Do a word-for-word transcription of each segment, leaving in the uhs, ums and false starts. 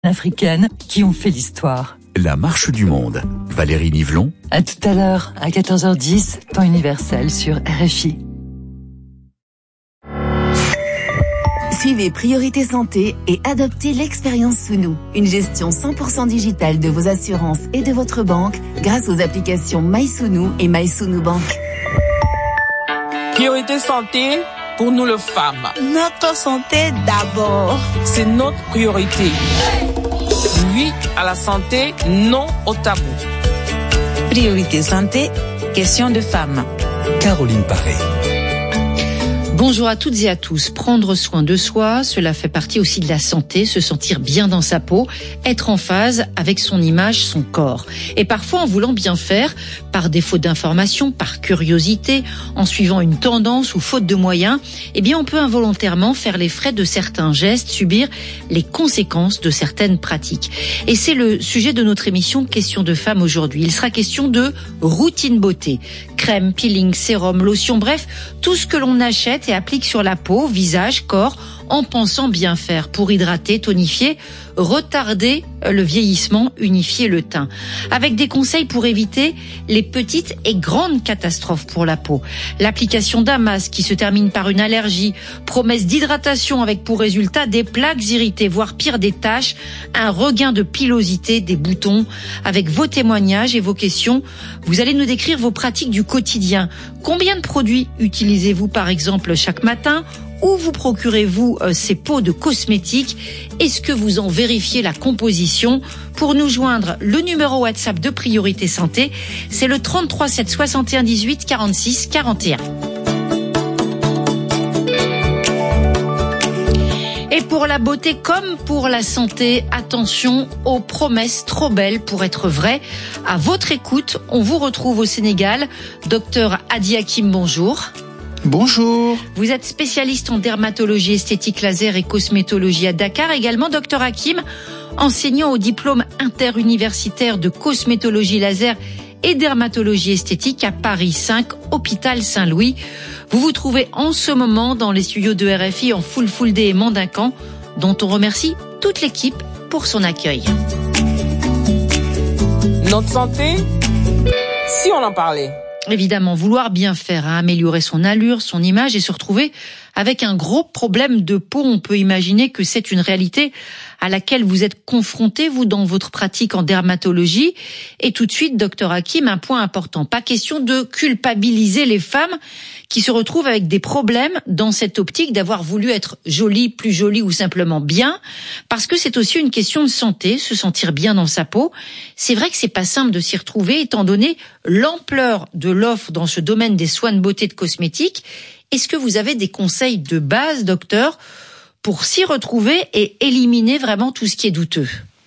africaines qui ont fait l'histoire. La marche du monde. Valérie Nivelon. À tout à l'heure, à quatorze heures dix, temps universel sur R F I. Suivez Priorité Santé et adoptez l'expérience Sounou, une gestion cent pour cent digitale de vos assurances et de votre banque grâce aux applications MySounou et MySounou Bank. Priorité Santé pour nous les femmes. Notre santé d'abord. C'est notre priorité. Oui à la santé, non au tabou. Priorité Santé, question de femmes. Caroline Paré. Bonjour à toutes et à tous. Prendre soin de soi, cela fait partie aussi de la santé, se sentir bien dans sa peau, être en phase avec son image, son corps. Et parfois, en voulant bien faire, par défaut d'information, par curiosité, en suivant une tendance ou faute de moyens, eh bien, on peut involontairement faire les frais de certains gestes, subir les conséquences de certaines pratiques. Et c'est le sujet de notre émission Question de femmes aujourd'hui. Il sera question de routine beauté. Crème, peeling, sérum, lotion, bref, tout ce que l'on achète et applique sur la peau, visage, corps, en pensant bien faire pour hydrater, tonifier, retarder le vieillissement, unifier le teint. Avec des conseils pour éviter les petites et grandes catastrophes pour la peau. L'application d'un masque qui se termine par une allergie, promesse d'hydratation avec pour résultat des plaques irritées, voire pire des taches, un regain de pilosité, des boutons. Avec vos témoignages et vos questions, vous allez nous décrire vos pratiques du quotidien. Combien de produits utilisez-vous par exemple chaque matin ? Où vous procurez-vous euh, ces pots de cosmétiques ? Est-ce que vous en vérifiez la composition ? Pour nous joindre, le numéro WhatsApp de Priorité Santé, c'est le trente-trois sept soixante et un dix-huit quarante-six quarante et un. Et pour la beauté comme pour la santé, attention aux promesses trop belles pour être vraies. À votre écoute, on vous retrouve au Sénégal. Docteur Hadi Hakim, bonjour. Bonjour. Vous êtes spécialiste en dermatologie esthétique laser et cosmétologie à Dakar. Également, docteur Hakim, enseignant au diplôme interuniversitaire de cosmétologie laser et dermatologie esthétique à Paris cinq, hôpital Saint-Louis. Vous vous trouvez en ce moment dans les studios de R F I en full full day et Mandincan, dont on remercie toute l'équipe pour son accueil. Notre santé, si on en parlait. Évidemment, vouloir bien faire, hein, améliorer son allure, son image et se retrouver avec un gros problème de peau, on peut imaginer que c'est une réalité à laquelle vous êtes confronté, vous, dans votre pratique en dermatologie. Et tout de suite, docteur Hakim, un point important. Pas question de culpabiliser les femmes qui se retrouvent avec des problèmes dans cette optique d'avoir voulu être jolie, plus jolie ou simplement bien, parce que c'est aussi une question de santé, se sentir bien dans sa peau. C'est vrai que c'est pas simple de s'y retrouver, étant donné l'ampleur de l'offre dans ce domaine des soins de beauté de cosmétiques. Est-ce que vous avez des conseils de base, docteur, pour s'y retrouver et éliminer vraiment tout ce qui est douteux ?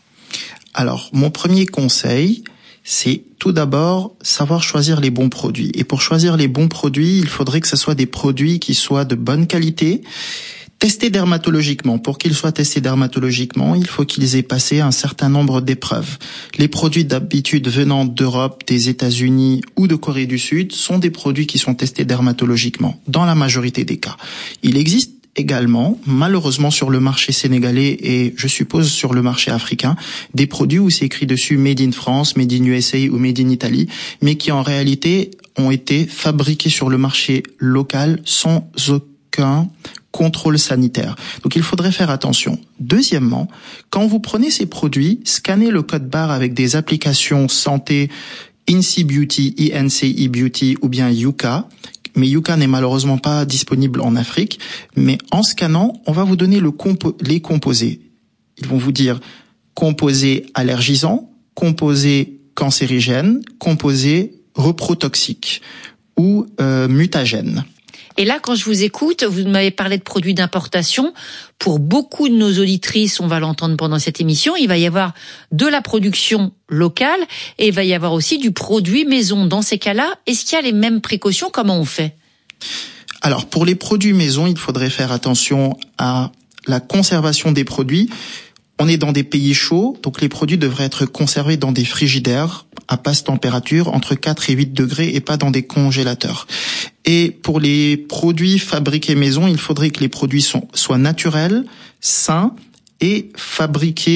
Alors, mon premier conseil, c'est tout d'abord savoir choisir les bons produits. Et pour choisir les bons produits, il faudrait que ce soit des produits qui soient de bonne qualité, testés dermatologiquement. Pour qu'ils soient testés dermatologiquement, il faut qu'ils aient passé un certain nombre d'épreuves. Les produits d'habitude venant d'Europe, des États-Unis ou de Corée du Sud sont des produits qui sont testés dermatologiquement, dans la majorité des cas. Il existe également, malheureusement sur le marché sénégalais et je suppose sur le marché africain, des produits où c'est écrit dessus Made in France, Made in U S A ou Made in Italy, mais qui en réalité ont été fabriqués sur le marché local sans aucun contrôle sanitaire. Donc il faudrait faire attention. Deuxièmement, quand vous prenez ces produits, scannez le code barre avec des applications santé Inci Beauty, I N C I Beauty ou bien Yuka. Mais Yuka n'est malheureusement pas disponible en Afrique. Mais en scannant, on va vous donner le compo- les composés. Ils vont vous dire composés allergisants, composés cancérigènes, composés reprotoxiques ou euh, mutagènes. Et là, quand je vous écoute, vous m'avez parlé de produits d'importation. Pour beaucoup de nos auditrices, on va l'entendre pendant cette émission, il va y avoir de la production locale et il va y avoir aussi du produit maison. Dans ces cas-là, est-ce qu'il y a les mêmes précautions ? Comment on fait ? Alors, pour les produits maison, il faudrait faire attention à la conservation des produits. On est dans des pays chauds, donc les produits devraient être conservés dans des frigidaires à basse température, entre quatre et huit degrés, et pas dans des congélateurs. Et pour les produits fabriqués maison, il faudrait que les produits sont, soient naturels, sains et fabriqués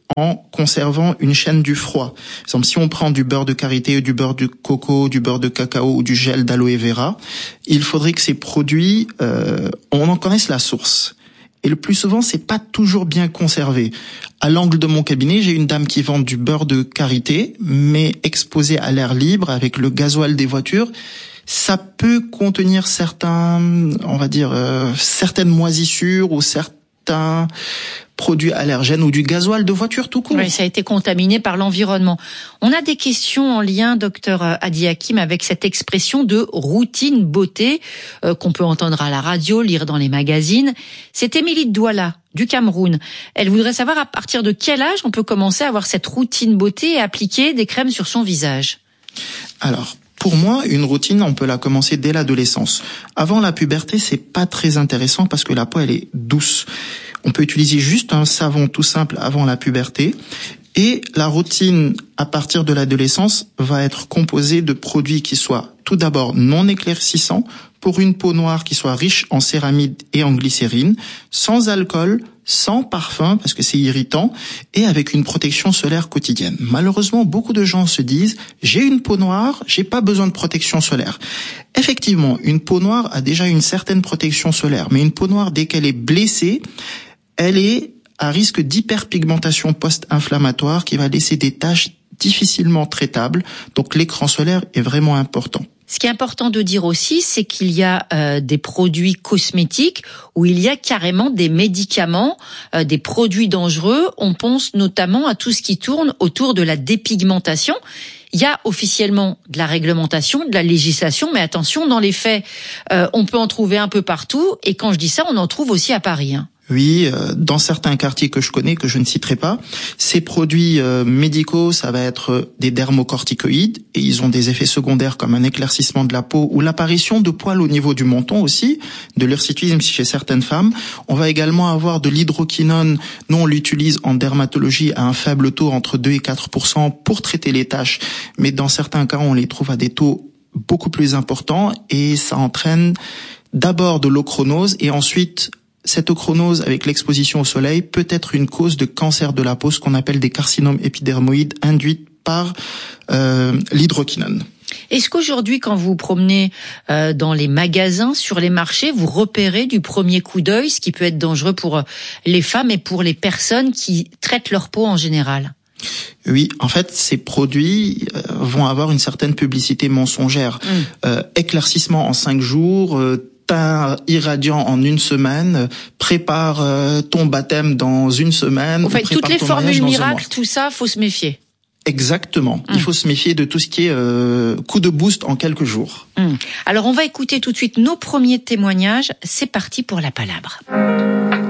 en conservant une chaîne du froid. Par exemple, si on prend du beurre de karité, du beurre de coco, du beurre de cacao ou du gel d'aloe vera, il faudrait que ces produits, euh, on en connaisse la source. Et le plus souvent, c'est pas toujours bien conservé. À l'angle de mon cabinet, j'ai une dame qui vend du beurre de karité, mais exposé à l'air libre avec le gasoil des voitures. Ça peut contenir certains, on va dire, euh, certaines moisissures ou certains produits allergènes ou du gasoil de voiture tout court. Oui, ça a été contaminé par l'environnement. On a des questions en lien, docteur Hadi Hakim, avec cette expression de routine beauté euh, qu'on peut entendre à la radio, lire dans les magazines. C'est Émilie Douala du Cameroun. Elle voudrait savoir à partir de quel âge on peut commencer à avoir cette routine beauté et appliquer des crèmes sur son visage. Alors, pour moi, une routine, on peut la commencer dès l'adolescence. Avant la puberté, c'est pas très intéressant parce que la peau, elle est douce. On peut utiliser juste un savon tout simple avant la puberté. Et la routine, à partir de l'adolescence, va être composée de produits qui soient tout d'abord non éclaircissants, pour une peau noire qui soit riche en céramide et en glycérine, sans alcool, sans parfum, parce que c'est irritant, et avec une protection solaire quotidienne. Malheureusement, beaucoup de gens se disent « j'ai une peau noire, j'ai pas besoin de protection solaire ». Effectivement, une peau noire a déjà une certaine protection solaire, mais une peau noire, dès qu'elle est blessée, elle est à risque d'hyperpigmentation post-inflammatoire qui va laisser des taches difficilement traitables. Donc l'écran solaire est vraiment important. Ce qui est important de dire aussi, c'est qu'il y a euh, des produits cosmétiques où il y a carrément des médicaments, euh, des produits dangereux. On pense notamment à tout ce qui tourne autour de la dépigmentation. Il y a officiellement de la réglementation, de la législation, mais attention, dans les faits, euh, on peut en trouver un peu partout. Et quand je dis ça, on en trouve aussi à Paris, hein. Oui, euh, dans certains quartiers que je connais, que je ne citerai pas, ces produits euh, médicaux, ça va être des dermocorticoïdes et ils ont des effets secondaires comme un éclaircissement de la peau ou l'apparition de poils au niveau du menton aussi, de l'hirsutisme chez certaines femmes. On va également avoir de l'hydroquinone. Nous, on l'utilise en dermatologie à un faible taux, entre deux et quatre pour cent, pour traiter les taches. Mais dans certains cas, on les trouve à des taux beaucoup plus importants et ça entraîne d'abord de l'ochronose et ensuite cette ochronose avec l'exposition au soleil peut être une cause de cancer de la peau, ce qu'on appelle des carcinomes épidermoïdes induits par euh, l'hydroquinone. Est-ce qu'aujourd'hui, quand vous vous promenez euh, dans les magasins, sur les marchés, vous repérez du premier coup d'œil ce qui peut être dangereux pour les femmes et pour les personnes qui traitent leur peau en général ? Oui, en fait, ces produits euh, vont avoir une certaine publicité mensongère. Mmh. Euh, éclaircissement en cinq jours, euh, teint irradiant en une semaine, prépare euh, ton baptême dans une semaine. En fait, toutes les formules miracles, tout ça, faut se méfier. Exactement. Mmh. Il faut se méfier de tout ce qui est euh, coup de boost en quelques jours. Mmh. Alors, on va écouter tout de suite nos premiers témoignages. C'est parti pour la palabre.